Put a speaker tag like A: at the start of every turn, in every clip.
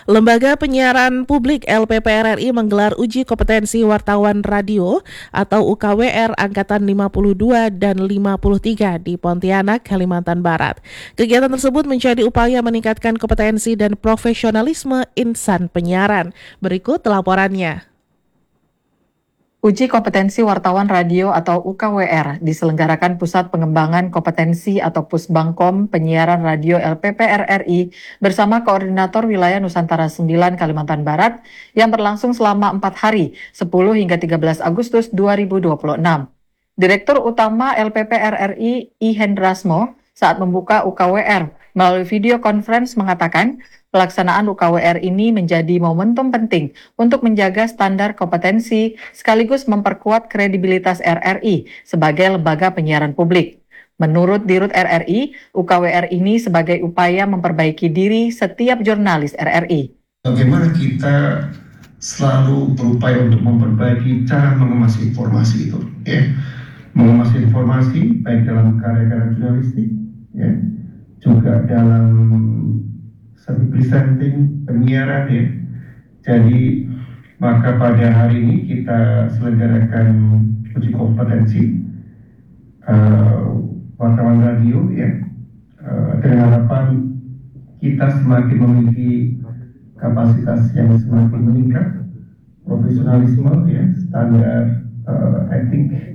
A: Lembaga Penyiaran Publik LPPR RI menggelar uji kompetensi wartawan radio atau UKWR Angkatan 52 dan 53 di Pontianak, Kalimantan Barat. Kegiatan tersebut menjadi upaya meningkatkan kompetensi dan profesionalisme insan penyiaran. Berikut laporannya.
B: Uji kompetensi wartawan radio atau UKWR diselenggarakan Pusat Pengembangan Kompetensi atau Pusbangkom Penyiaran Radio LPPR RI bersama Koordinator Wilayah Nusantara 9 Kalimantan Barat yang berlangsung selama 4 hari, 10 hingga 13 Agustus 2026. Direktur Utama LPPR RI, I. Hendrasmo, saat membuka UKWR melalui video conference mengatakan, pelaksanaan UKWR ini menjadi momentum penting untuk menjaga standar kompetensi sekaligus memperkuat kredibilitas RRI sebagai lembaga penyiaran publik. Menurut Dirut RRI, UKWR ini sebagai upaya memperbaiki diri setiap jurnalis RRI.
C: Bagaimana kita selalu berupaya untuk memperbaiki cara mengemas informasi itu, ya. Mengemas informasi baik dalam karya-karya jurnalistik, ya, juga dalam satu presenting penyiaran, ya. Jadi maka pada hari ini kita selenggarakan uji kompetensi wartawan radio, ya, dengan harapan kita semakin memiliki kapasitas yang semakin meningkat, profesionalisme, ya, standar etik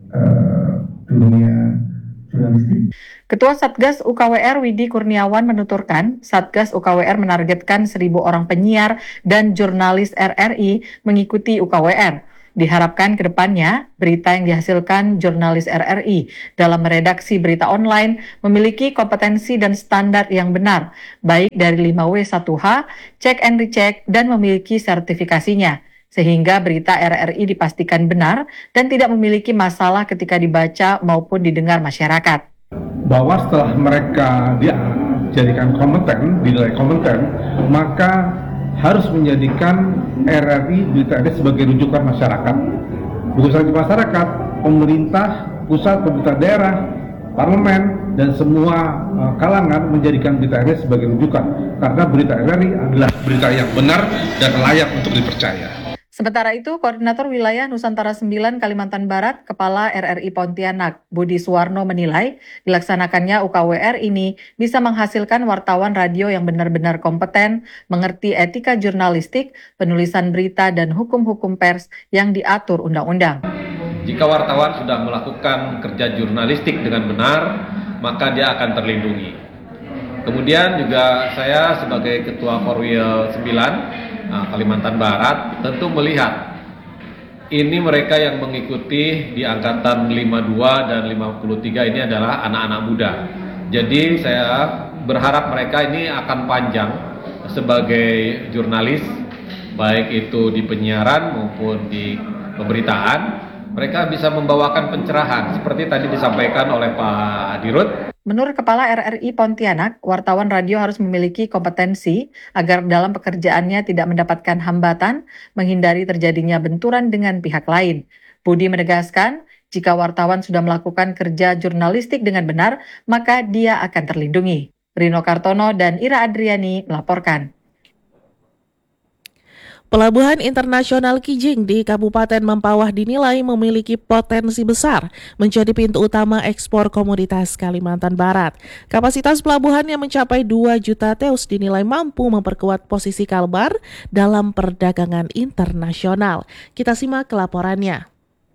C: dunia jurnalistik.
B: Ketua Satgas UKWR Widi Kurniawan menuturkan, Satgas UKWR menargetkan 1.000 orang penyiar dan jurnalis RRI mengikuti UKWR. Diharapkan ke depannya, berita yang dihasilkan jurnalis RRI dalam meredaksi berita online memiliki kompetensi dan standar yang benar, baik dari 5W1H, check and recheck, dan memiliki sertifikasinya, sehingga berita RRI dipastikan benar dan tidak memiliki masalah ketika dibaca maupun didengar masyarakat.
D: Bahwa setelah mereka dijadikan kompeten, dinilai kompeten, maka harus menjadikan RRI berita RRI sebagai rujukan masyarakat. Bukan saja masyarakat, pemerintah, pusat, pemerintah daerah, parlemen, dan semua kalangan menjadikan berita RRI sebagai rujukan. Karena berita RRI adalah berita yang benar dan layak untuk dipercaya.
B: Sementara itu, Koordinator Wilayah Nusantara 9 Kalimantan Barat, Kepala RRI Pontianak, Budi Suwarno menilai, dilaksanakannya UKWR ini bisa menghasilkan wartawan radio yang benar-benar kompeten, mengerti etika jurnalistik, penulisan berita, dan hukum-hukum pers yang diatur undang-undang.
E: Jika wartawan sudah melakukan kerja jurnalistik dengan benar, maka dia akan terlindungi. Kemudian juga saya sebagai Ketua Korwil 9, Kalimantan Barat tentu melihat ini mereka yang mengikuti di angkatan 52 dan 53 ini adalah anak-anak muda. Jadi saya berharap mereka ini akan panjang sebagai jurnalis, baik itu di penyiaran maupun di pemberitaan. Mereka bisa membawakan pencerahan seperti tadi disampaikan oleh Pak Dirut.
B: Menurut Kepala RRI Pontianak, wartawan radio harus memiliki kompetensi agar dalam pekerjaannya tidak mendapatkan hambatan, menghindari terjadinya benturan dengan pihak lain. Budi menegaskan, jika wartawan sudah melakukan kerja jurnalistik dengan benar, maka dia akan terlindungi. Rino Kartono dan Ira Adriani melaporkan.
A: Pelabuhan Internasional Kijing di Kabupaten Mempawah dinilai memiliki potensi besar menjadi pintu utama ekspor komoditas Kalimantan Barat. Kapasitas pelabuhan yang mencapai 2 juta TEU dinilai mampu memperkuat posisi Kalbar dalam perdagangan internasional. Kita simak laporannya.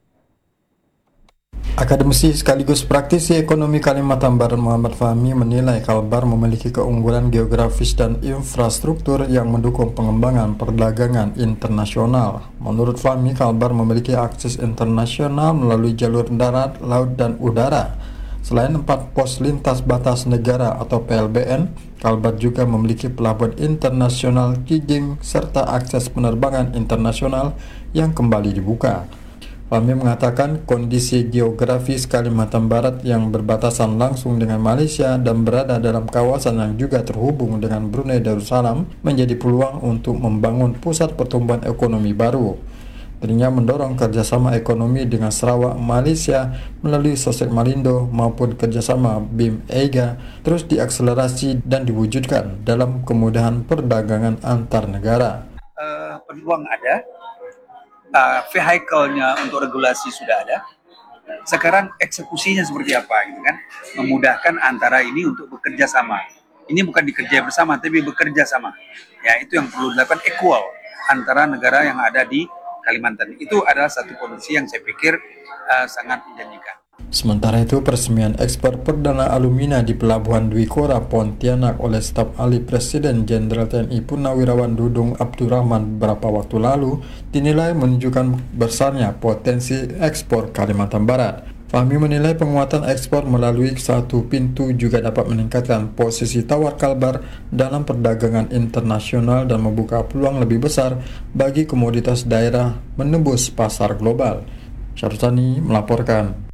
F: Akademisi sekaligus praktisi ekonomi Kalimantan Barat Muhammad Fahmi menilai Kalbar memiliki keunggulan geografis dan infrastruktur yang mendukung pengembangan perdagangan internasional. Menurut Fahmi, Kalbar memiliki akses internasional melalui jalur darat, laut, dan udara. Selain 4 pos lintas batas negara atau PLBN, Kalbar juga memiliki pelabuhan internasional Kijing serta akses penerbangan internasional yang kembali dibuka. Fahmi mengatakan kondisi geografis Kalimantan Barat yang berbatasan langsung dengan Malaysia dan berada dalam kawasan yang juga terhubung dengan Brunei Darussalam menjadi peluang untuk membangun pusat pertumbuhan ekonomi baru. Dirinya mendorong kerjasama ekonomi dengan Sarawak, Malaysia melalui Sosek Malindo maupun kerjasama BIM EGA terus diakselerasi dan diwujudkan dalam kemudahan perdagangan antar negara.
G: Peluang ada, vehicle-nya untuk regulasi sudah ada. Sekarang eksekusinya seperti apa, gitu kan? Memudahkan antara ini untuk bekerja sama. Ini bukan dikerja bersama, tapi bekerja sama. Ya, itu yang perlu dilakukan equal antara negara yang ada di Kalimantan. Itu adalah satu kondisi yang saya pikir sangat menjanjikan.
F: Sementara itu, peresmian ekspor perdana alumina di Pelabuhan Dwi Kora, Pontianak oleh staf ahli Presiden Jenderal TNI Purnawirawan Dudung Abdurrahman beberapa waktu lalu dinilai menunjukkan besarnya potensi ekspor Kalimantan Barat. Fahmi menilai penguatan ekspor melalui satu pintu juga dapat meningkatkan posisi tawar Kalbar dalam perdagangan internasional dan membuka peluang lebih besar bagi komoditas daerah menembus pasar global. Syarutani melaporkan.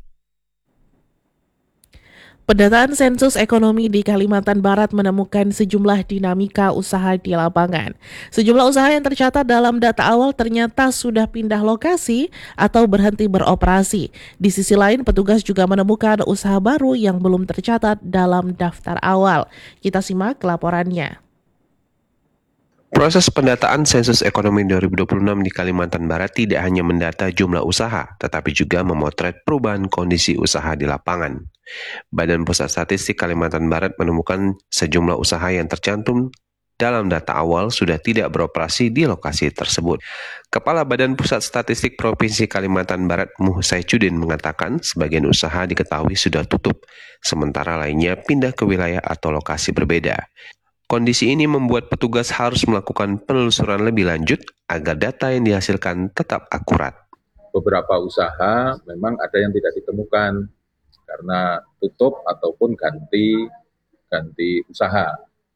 A: Pendataan sensus ekonomi di Kalimantan Barat menemukan sejumlah dinamika usaha di lapangan. Sejumlah usaha yang tercatat dalam data awal ternyata sudah pindah lokasi atau berhenti beroperasi. Di sisi lain, petugas juga menemukan usaha baru yang belum tercatat dalam daftar awal. Kita simak laporannya.
H: Proses pendataan sensus ekonomi 2026 di Kalimantan Barat tidak hanya mendata jumlah usaha, tetapi juga memotret perubahan kondisi usaha di lapangan. Badan Pusat Statistik Kalimantan Barat menemukan sejumlah usaha yang tercantum dalam data awal sudah tidak beroperasi di lokasi tersebut. Kepala Badan Pusat Statistik Provinsi Kalimantan Barat Muh Saicuddin mengatakan sebagian usaha diketahui sudah tutup, sementara lainnya pindah ke wilayah atau lokasi berbeda. Kondisi ini membuat petugas harus melakukan penelusuran lebih lanjut agar data yang dihasilkan tetap akurat.
I: Beberapa usaha memang ada yang tidak ditemukan karena tutup ataupun ganti usaha.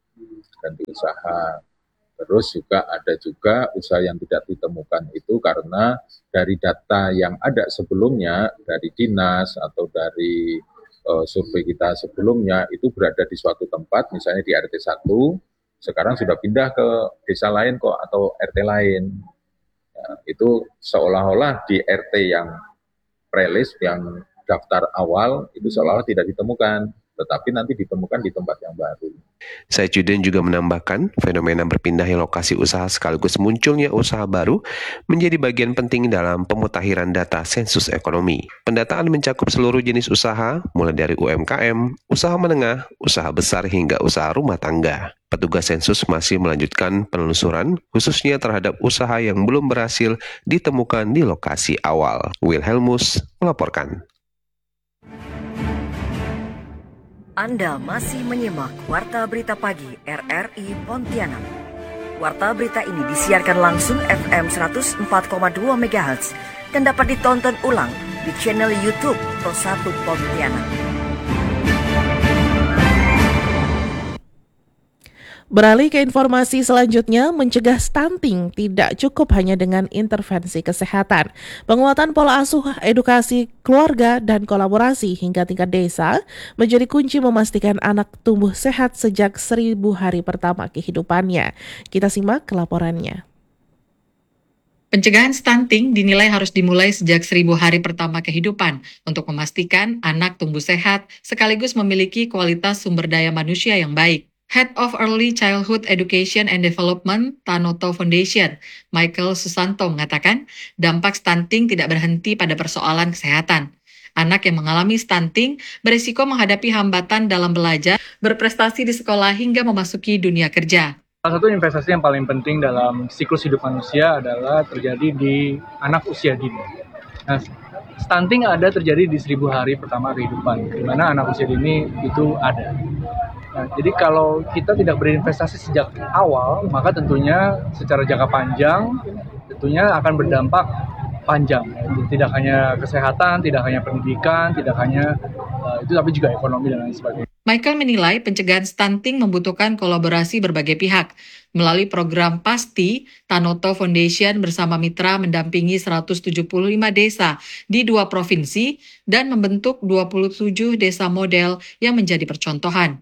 I: Terus juga ada usaha yang tidak ditemukan itu karena dari data yang ada sebelumnya dari dinas atau dari survei kita sebelumnya itu berada di suatu tempat, misalnya di RT 1, sekarang sudah pindah ke desa lain kok atau RT lain. Ya, itu seolah-olah di RT yang prelis, yang daftar awal, itu seolah-olah tidak ditemukan, tetapi nanti ditemukan di tempat yang baru.
H: Saicuddin juga menambahkan, fenomena berpindahnya lokasi usaha sekaligus munculnya usaha baru menjadi bagian penting dalam pemutakhiran data sensus ekonomi. Pendataan mencakup seluruh jenis usaha, mulai dari UMKM, usaha menengah, usaha besar hingga usaha rumah tangga. Petugas sensus masih melanjutkan penelusuran, khususnya terhadap usaha yang belum berhasil ditemukan di lokasi awal. Wilhelmus melaporkan.
J: Anda masih menyimak Warta Berita Pagi RRI Pontianak. Warta berita ini disiarkan langsung FM 104,2 MHz dan dapat ditonton ulang di channel YouTube Pro 1 Pontianak.
A: Beralih ke informasi selanjutnya, mencegah stunting tidak cukup hanya dengan intervensi kesehatan. Penguatan pola asuh, edukasi keluarga, dan kolaborasi hingga tingkat desa menjadi kunci memastikan anak tumbuh sehat sejak 1000 hari pertama kehidupannya. Kita simak laporannya.
B: Pencegahan stunting dinilai harus dimulai sejak 1000 hari pertama kehidupan untuk memastikan anak tumbuh sehat sekaligus memiliki kualitas sumber daya manusia yang baik. Head of Early Childhood Education and Development, Tanoto Foundation, Michael Susanto mengatakan, dampak stunting tidak berhenti pada persoalan kesehatan. Anak yang mengalami stunting berisiko menghadapi hambatan dalam belajar, berprestasi di sekolah hingga memasuki dunia kerja.
K: Salah satu investasi yang paling penting dalam siklus hidup manusia adalah terjadi di anak usia dini. Nah, stunting ada terjadi di 1000 hari pertama kehidupan, di mana anak usia dini itu ada. Nah, jadi kalau kita tidak berinvestasi sejak awal, maka tentunya secara jangka panjang, tentunya akan berdampak panjang. Tidak hanya kesehatan, tidak hanya pendidikan, tidak hanya itu, tapi juga ekonomi dan lain sebagainya.
B: Michael menilai pencegahan stunting membutuhkan kolaborasi berbagai pihak. Melalui program PASTI, Tanoto Foundation bersama mitra mendampingi 175 desa di 2 provinsi dan membentuk 27 desa model yang menjadi percontohan.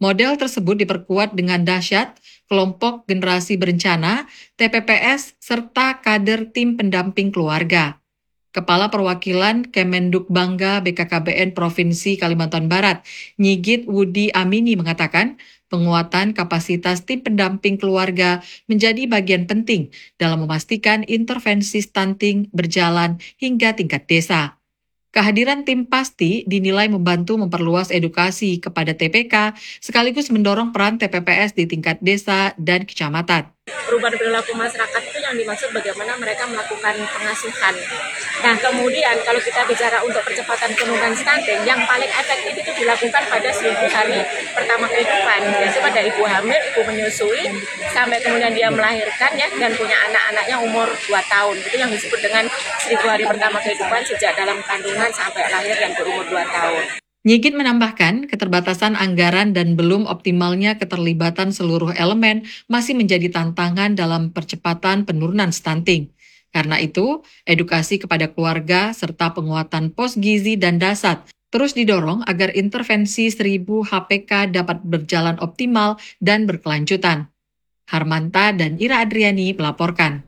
B: Model tersebut diperkuat dengan dahsyat, kelompok generasi berencana, TPPS, serta kader tim pendamping keluarga. Kepala Perwakilan Kemenduk Bangga BKKBN Provinsi Kalimantan Barat, Nyigit Wudi Amini mengatakan, penguatan kapasitas tim pendamping keluarga menjadi bagian penting dalam memastikan intervensi stunting berjalan hingga tingkat desa. Kehadiran tim PASTI dinilai membantu memperluas edukasi kepada TPK sekaligus mendorong peran TPPS di tingkat desa dan kecamatan.
L: Perubahan perilaku masyarakat itu yang dimaksud bagaimana mereka melakukan pengasuhan. Nah, kemudian kalau kita bicara untuk percepatan penurunan stunting, yang paling efektif itu dilakukan pada 1000 hari pertama kehidupan. Yaitu pada ibu hamil, ibu menyusui, sampai kemudian dia melahirkan ya, dan punya anak-anaknya umur 2 tahun. Itu yang disebut dengan 1000 hari pertama kehidupan sejak dalam kandungan sampai lahir yang berumur 2 tahun.
B: Nyigit menambahkan, keterbatasan anggaran dan belum optimalnya keterlibatan seluruh elemen masih menjadi tantangan dalam percepatan penurunan stunting. Karena itu, edukasi kepada keluarga serta penguatan pos gizi dan dasar terus didorong agar intervensi 1000 HPK dapat berjalan optimal dan berkelanjutan. Harmanta dan Ira Adriani melaporkan.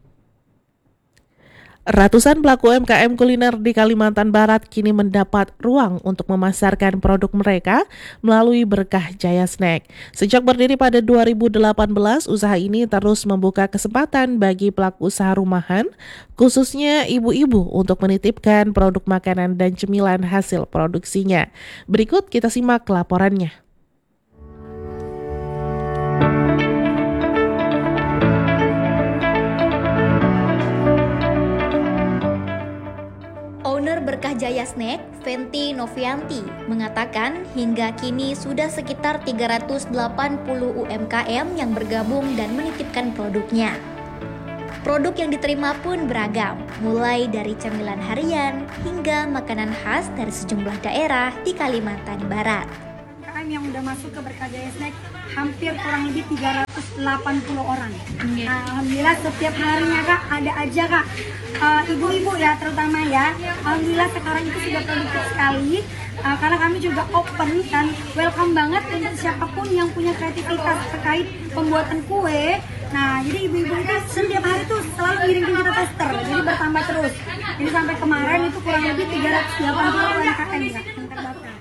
A: Ratusan pelaku UMKM kuliner di Kalimantan Barat kini mendapat ruang untuk memasarkan produk mereka melalui Berkah Jaya Snack. Sejak berdiri pada 2018, usaha ini terus membuka kesempatan bagi pelaku usaha rumahan, khususnya ibu-ibu untuk menitipkan produk makanan dan cemilan hasil produksinya. Berikut kita simak laporannya.
M: Berkah Jaya Snack, Fenty Novianti, mengatakan hingga kini sudah sekitar 380 UMKM yang bergabung dan menitipkan produknya. Produk yang diterima pun beragam, mulai dari camilan harian hingga makanan khas dari sejumlah daerah di Kalimantan Barat.
N: UMKM yang udah masuk ke Berkah Jaya Snack hampir kurang lebih 380 orang. Alhamdulillah setiap harinya Kak, ada aja Kak. Ibu-ibu ya terutama ya, alhamdulillah sekarang itu sudah produktif sekali karena kami juga open dan welcome banget untuk siapapun yang punya kreativitas terkait pembuatan kue. Nah, jadi ibu-ibu itu setiap hari tuh selalu ngirim kita tester, jadi bertambah terus. Jadi sampai kemarin itu kurang lebih 380 UMKM ya yang terdaftar.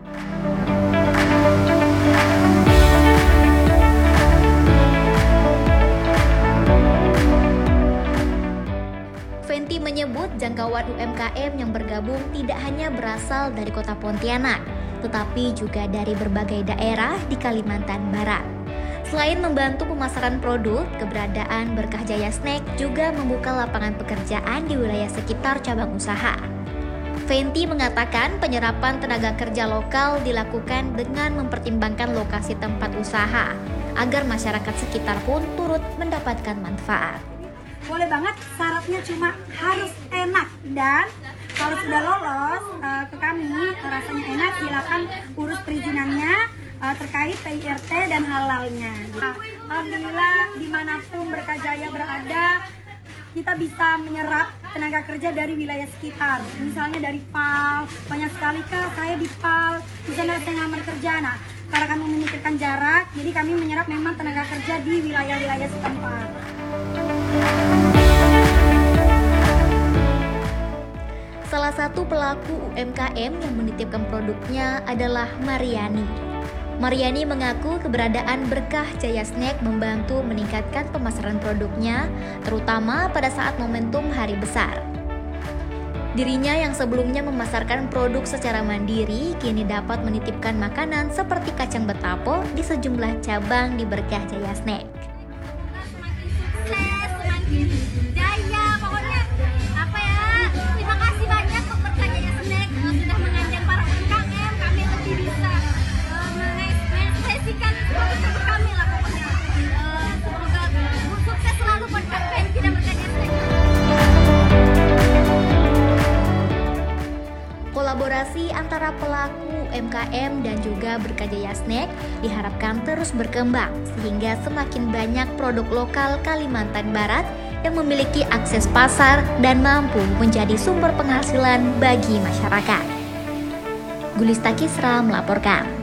M: Fenty menyebut jangkauan UMKM yang bergabung tidak hanya berasal dari kota Pontianak, tetapi juga dari berbagai daerah di Kalimantan Barat. Selain membantu pemasaran produk, keberadaan Berkah Jaya Snack juga membuka lapangan pekerjaan di wilayah sekitar cabang usaha. Fenty mengatakan penyerapan tenaga kerja lokal dilakukan dengan mempertimbangkan lokasi tempat usaha, agar masyarakat sekitar pun turut mendapatkan manfaat.
N: Boleh banget, syaratnya cuma harus enak, dan kalau sudah lolos ke kami rasanya enak, silakan urus perizinannya terkait PIRT dan halalnya. Alhamdulillah dimanapun Berkah Jaya berada, kita bisa menyerap tenaga kerja dari wilayah sekitar. Misalnya dari PAL, banyak sekali Kak, saya di PAL, bisa saya ngamar kerja. Nah, karena kami memikirkan jarak, jadi kami menyerap memang tenaga kerja di wilayah-wilayah setempat.
M: Salah satu pelaku UMKM yang menitipkan produknya adalah Mariani. Mariani mengaku keberadaan Berkah Jaya Snack membantu meningkatkan pemasaran produknya, terutama pada saat momentum hari besar. Dirinya yang sebelumnya memasarkan produk secara mandiri, kini dapat menitipkan makanan seperti kacang betapo di sejumlah cabang di Berkah Jaya Snack. Kolaborasi antara pelaku UMKM dan juga Berkah Jaya Snack diharapkan terus berkembang sehingga semakin banyak produk lokal Kalimantan Barat yang memiliki akses pasar dan mampu menjadi sumber penghasilan bagi masyarakat. Gulista Kisra melaporkan.